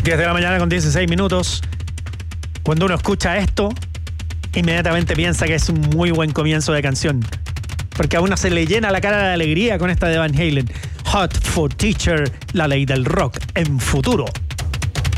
10 de la mañana con 16 minutos. Cuando uno escucha esto, inmediatamente piensa que es un muy buen comienzo de canción. Porque a uno se le llena la cara de alegría con esta de Van Halen. Hot for Teacher, la ley del rock en futuro.